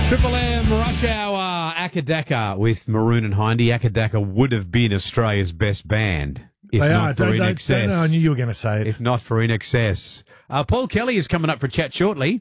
Triple M Rush Hour Akadaka with Maroon and Hindy. Akadaka would have been Australia's best band if not for In Excess. I knew you were going to say it. If not for In Excess. Paul Kelly is coming up for chat shortly.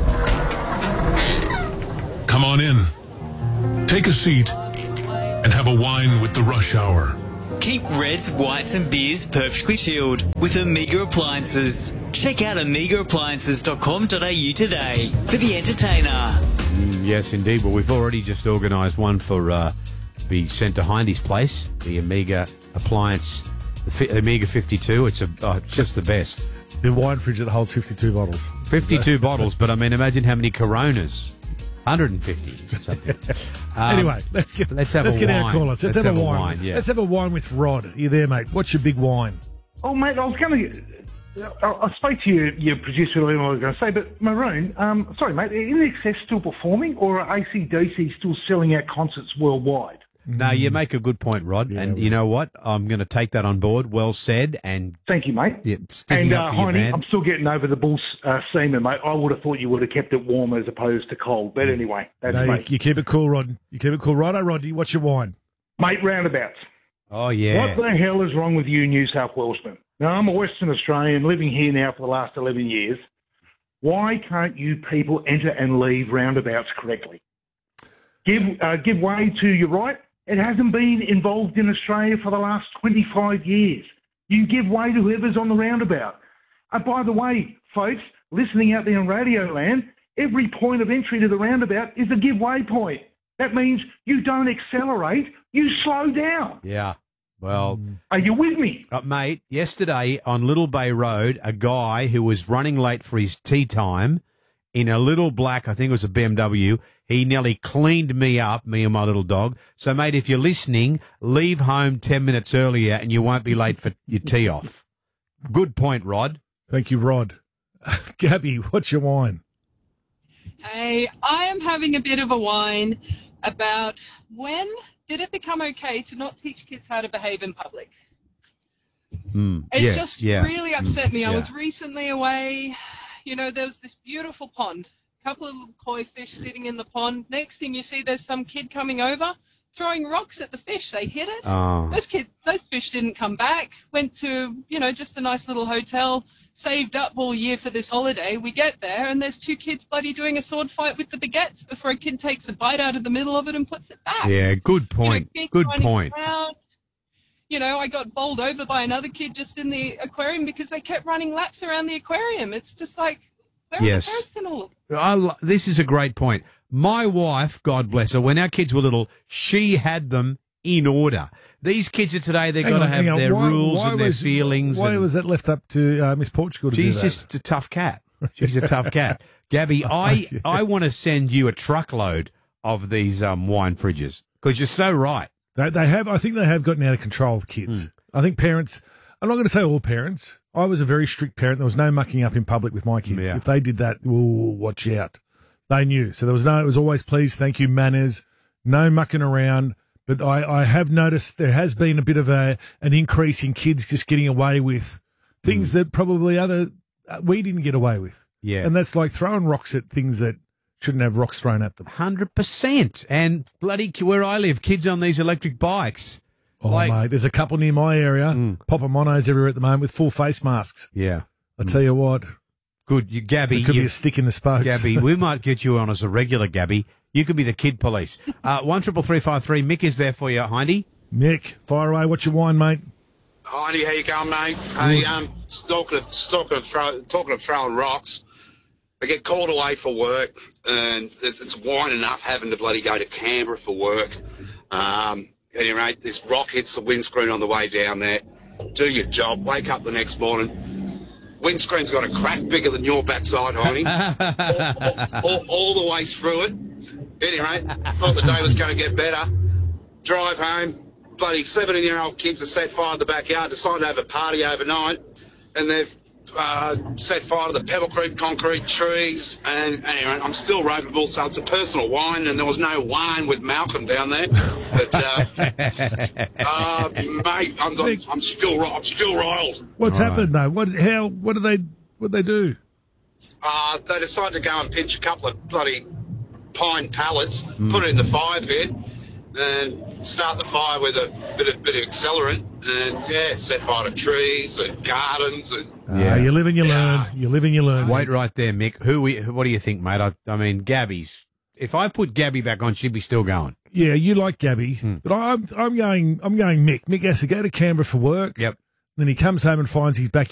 Come on in. Take a seat and have a wine with the Rush Hour. Keep reds, whites and beers perfectly chilled with Amiga Appliances. Check out amigaappliances.com.au today for The Entertainer. Yes, indeed. Well, we've already just organised one for be sent to Hindy's place, the Amiga Appliance, the Amiga 52. It's just the best. The wine fridge that holds 52 bottles. 52 bottles, but I mean, imagine how many Coronas. 150 or something. Anyway, let's get our callers. Let's have a wine. Yeah. Let's have a wine with Rod. Are you there, mate? What's your big wine? Oh, mate, I was going to... I spoke to your producer earlier, I was going to say, but Maroon, sorry, mate, are In Excess still performing or are AC/DC still selling out concerts worldwide? No, you make a good point, Rod. Yeah, and you know what? I'm going to take that on board. Well said. And thank you, mate. Yeah, sticking up for your man. I'm still getting over the Bulls semen, mate. I would have thought you would have kept it warm as opposed to cold. But anyway, that's you keep it cool, Rod. You keep it cool. Righto, Roddy, what's your wine? Mate, roundabouts. Oh, yeah. What the hell is wrong with you, New South Welshmen? Now, I'm a Western Australian living here now for the last 11 years. Why can't you people enter and leave roundabouts correctly? Give way to your right. It hasn't been involved in Australia for the last 25 years. You give way to whoever's on the roundabout. By the way, folks, listening out there in Radio Land, every point of entry to the roundabout is a give way point. That means you don't accelerate, you slow down. Yeah. Well, are you with me? Mate, yesterday on Little Bay Road, a guy who was running late for his tea time in a little black, I think it was a BMW, he nearly cleaned me up, me and my little dog. So, mate, if you're listening, leave home 10 minutes earlier and you won't be late for your tea off. Good point, Rod. Thank you, Rod. Gabby, what's your wine? Hey, I am having a bit of a wine about when did it become okay to not teach kids how to behave in public? It just really upset me. I was recently away. You know, there was this beautiful pond, a couple of little koi fish sitting in the pond. Next thing you see, there's some kid coming over, throwing rocks at the fish. They hit it. Oh. Those fish didn't come back. Went to, just a nice little hotel, saved up all year for this holiday. We get there, and there's two kids bloody doing a sword fight with the baguettes before a kid takes a bite out of the middle of it and puts it back. Yeah, good point. Good point. Around. I got bowled over by another kid just in the aquarium because they kept running laps around the aquarium. It's just like, where are the parents in all of this? This is a great point. My wife, God bless her, when our kids were little, she had them in order. These kids of today, they've got to have their rules and their feelings. Why was that left up to Miss Portugal to do that? She's just a tough cat. She's a tough cat. Gabby, I want to send you a truckload of these wine fridges because you're so right. They have. I think they have gotten out of control with kids. I think parents. I'm not going to say all parents. I was a very strict parent. There was no mucking up in public with my kids. Yeah. If they did that, watch out. They knew. So there was no. It was always please, thank you, manners. No mucking around. But I have noticed there has been a bit of an increase in kids just getting away with things that probably we didn't get away with. Yeah, and that's like throwing rocks at things that shouldn't have rocks thrown at them. 100%. And bloody where I live, kids on these electric bikes. Oh, mate, there's a couple near my area. Papa Monos everywhere at the moment with full face masks. Yeah. I tell you what. Good. Gabby. There could be a stick in the spokes. Gabby, we might get you on as a regular, Gabby. You can be the kid police. 133353. Mick is there for you, Hindy. Mick, fire away. What's your wine, mate? Hindy, how you going, mate? Hey, talking of throwing rocks. I get called away for work, and it's wine enough having to bloody go to Canberra for work. Anyway, this rock hits the windscreen on the way down there. Do your job. Wake up the next morning. Windscreen's got a crack bigger than your backside, honey. all the way through it. Anyway, thought the day was going to get better. Drive home. Bloody 17-year-old kids have set fire to the backyard, decided to have a party overnight, and they've set fire to the Pebble Creek concrete trees, and anyway, I'm still ropeable, so it's a personal wine, and there was no wine with Malcolm down there. But mate, I'm still riled. What's happened though? What did they do? They decided to go and pinch a couple of bloody pine pallets, put it in the fire pit, and start the fire with a bit of accelerant, and set fire to trees and gardens and. You live and you learn. You live and you learn. Wait right there, Mick. What do you think, mate? I mean, Gabby's. If I put Gabby back on, she'd be still going. Yeah, you like Gabby, but I'm going Mick. Mick has to go to Canberra for work. Yep. Then he comes home and finds his